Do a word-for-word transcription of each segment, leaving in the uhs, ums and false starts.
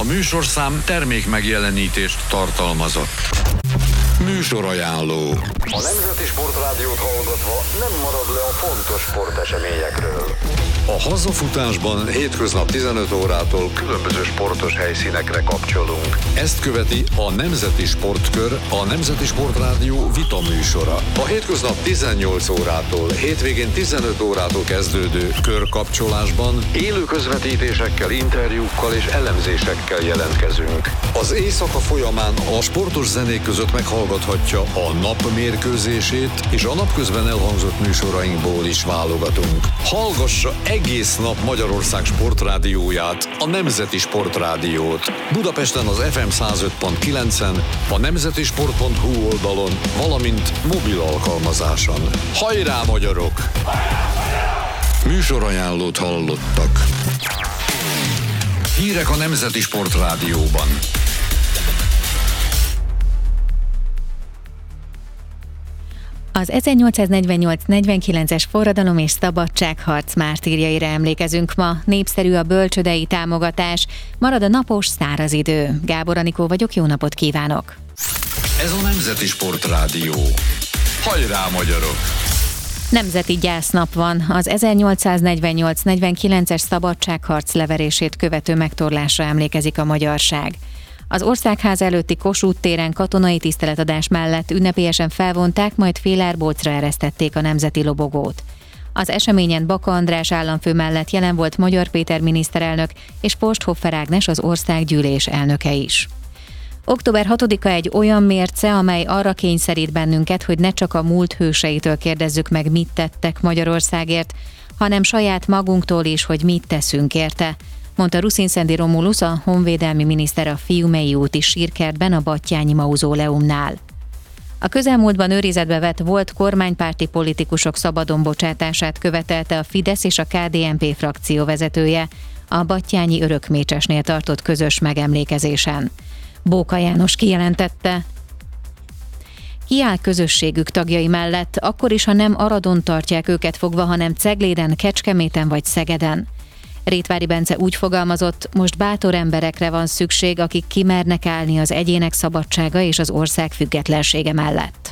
műsorszám termék megjelenítést tartalmazott. Műsorajánló. A Nemzeti Sportrádiót hallgatva nem marad le a fontos sporteseményekről. A hazafutásban hétköznap tizenöt órától Különböző sportos helyszínekre kapcsolunk. ezt követi a Nemzeti Sportkör, a Nemzeti Sportrádió vita műsora. A hétköznap tizennyolc órától, hétvégén tizenöt órától kezdődő körkapcsolásban Élő közvetítésekkel, interjúkkal és elemzésekkel jelentkezünk. az éjszaka folyamán a sportos zenék között meghallgathatja a nap mérkőzését, és a napközben elhangzott műsorainkból is válogatunk. Hallgassa egész nap Magyarország sportrádióját, a Nemzeti Sportrádiót. Budapesten az ef em száz öt pont kilencen, a nemzetisport pont hu oldalon, valamint mobil alkalmazáson. Hajrá, magyarok! Műsorajánlót hallottak. Hírek a Nemzeti Sportrádióban. Az ezernyolcszáznegyvennyolc negyvenkilences forradalom és szabadságharc mártírjaira emlékezünk ma. Népszerű a bölcsődei támogatás, marad a napos, száraz idő. Gábor Anikó vagyok, jó napot kívánok! Ez a Nemzeti Sportrádió. Hajrá, magyarok! Nemzeti gyásznap van, az ezernyolcszáznegyvennyolc negyvenkilences szabadságharc leverését követő megtorlásra emlékezik a magyarság. Az Országház előtti Kossuth téren katonai tiszteletadás mellett ünnepélyesen felvonták, majd félárbócra eresztették a nemzeti lobogót. Az eseményen Baka András államfő mellett jelen volt Magyar Péter miniszterelnök és Posthoffer Ágnes, az országgyűlés elnöke is. október hatodika egy olyan mérce, amely arra kényszerít bennünket, hogy ne csak a múlt hőseitől kérdezzük meg, mit tettek Magyarországért, hanem saját magunktól is, hogy mit teszünk érte, mondta Ruszin-Szendi Romulus, a honvédelmi miniszter a Fiumei úti sírkertben a Batthyány mauzóleumnál. A közelmúltban őrizetbe vett volt kormánypárti politikusok szabadon bocsátását követelte a Fidesz és a ká dé en pé frakció vezetője a battyányi Örökmécsesnél tartott közös megemlékezésen. Bóka János kijelentette, kiáll közösségük tagjai mellett, akkor is, ha nem Aradon tartják őket fogva, hanem Cegléden, Kecskeméten vagy Szegeden. Rétvári Bence úgy fogalmazott, most bátor emberekre van szükség, akik kimernek állni az egyének szabadsága és az ország függetlensége mellett.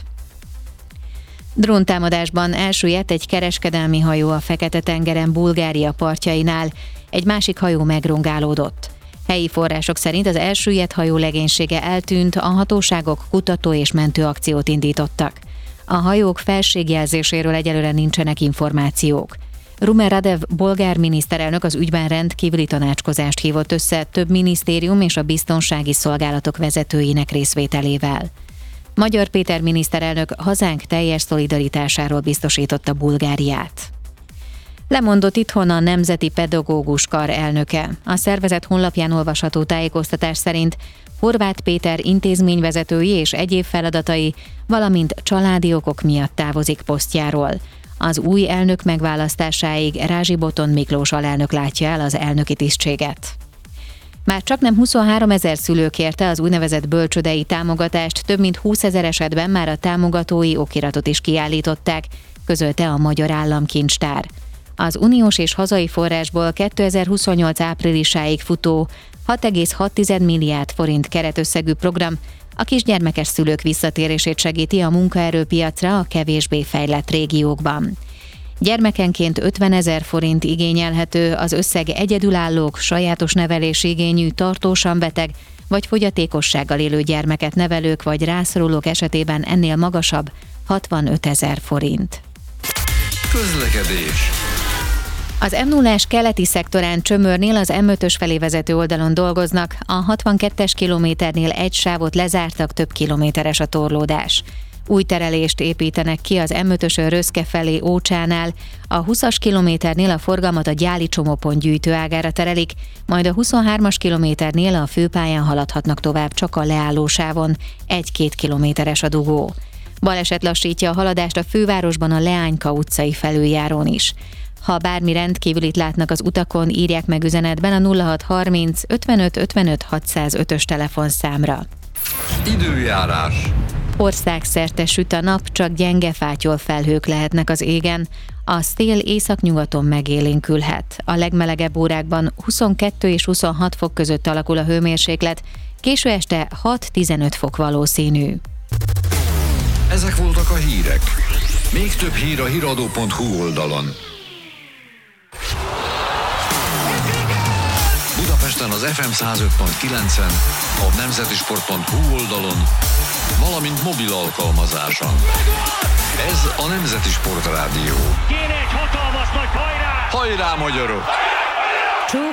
Dróntámadásban elsüllyedt egy kereskedelmi hajó a Fekete-tengeren Bulgária partjainál, egy másik hajó megrongálódott. Helyi források szerint az elsüllyedt hajó legénysége eltűnt, a hatóságok kutató és mentőakciót indítottak. A hajók felségjelzéséről egyelőre nincsenek információk. Rumen Radev bolgár miniszterelnök az ügyben rendkívüli tanácskozást hívott össze több minisztérium és a biztonsági szolgálatok vezetőinek részvételével. Magyar Péter miniszterelnök hazánk teljes szolidaritásáról biztosította Bulgáriát. Lemondott itthon a Nemzeti Pedagógus Kar elnöke. A szervezet honlapján olvasható tájékoztatás szerint Horváth Péter intézményvezetői és egyéb feladatai, valamint családi okok miatt távozik posztjáról. Az új elnök megválasztásáig Rázsi Botton Miklós alelnök látja el az elnöki tisztséget. Már csaknem huszonhárom ezer szülő kérte az úgynevezett bölcsődei támogatást, több mint húszezer esetben már a támogatói okiratot is kiállították, közölte a Magyar Államkincstár. Az uniós és hazai forrásból kétezer-huszonnyolc áprilisáig futó hat egész hat milliárd forint keretösszegű program a kisgyermekes szülők visszatérését segíti a munkaerőpiacra a kevésbé fejlett régiókban. Gyermekenként ötvenezer forint igényelhető, az összeg egyedülállók, sajátos nevelési igényű, tartósan beteg vagy fogyatékossággal élő gyermeket nevelők vagy rászorulók esetében ennél magasabb, hatvanötezer forint. Közlekedés. Az em nullás keleti szektorán Csömörnél az em ötös felé vezető oldalon dolgoznak, a hatvankettes kilométernél egy sávot lezártak, több kilométeres a torlódás. Új terelést építenek ki az em ötösön Röszke felé Ócsánál, a húszas kilométernél a forgalmat a Gyáli csomópont gyűjtőágára terelik, majd a huszonhármas kilométernél a főpályán haladhatnak tovább csak a leállósávon, egy-két kilométeres a dugó. Baleset lassítja a haladást a fővárosban a Leányka utcai felüljárón is. Ha bármi rendkívülit látnak az utakon, írják meg üzenetben a nulla hat harminc ötvenöt ötvenöt hatszázötös telefonszámra. Időjárás. Országszerte süt a nap, csak gyenge fátyol felhők lehetnek az égen. A szél északnyugaton megélénkülhet. A legmelegebb órákban huszonkettő és huszonhat fok között alakul a hőmérséklet, késő este hat-tizenöt fok valószínű. Ezek voltak a hírek. Még több hír a híradó pont hu oldalon. Budapesten az ef em száz öt pont kilencen, a nemzetisport pont hu oldalon, valamint mobil alkalmazáson. Ez a Nemzeti Sport Rádió. Kéne egy hatalmas nagy hajrá! Hajrá, magyarok!